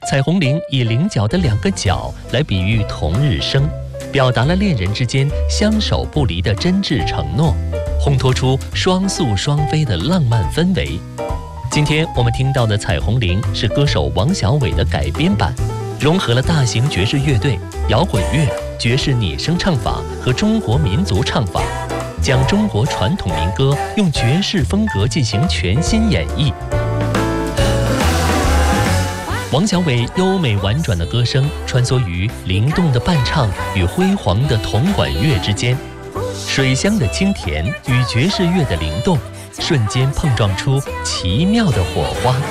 彩虹铃以菱角的2个角来比喻同日生，表达了恋人之间相守不离的真挚承诺，烘托出双宿双飞的浪漫氛围。今天我们听到的《彩虹铃》是歌手王小伟的改编版，融合了大型爵士乐队、摇滚乐、爵士拟声唱法和中国民族唱法，将中国传统民歌用爵士风格进行全新演绎。王小伟优美婉转的歌声穿梭于灵动的伴唱与辉煌的铜管乐之间，水乡的清甜与爵士乐的灵动瞬间碰撞出奇妙的火花。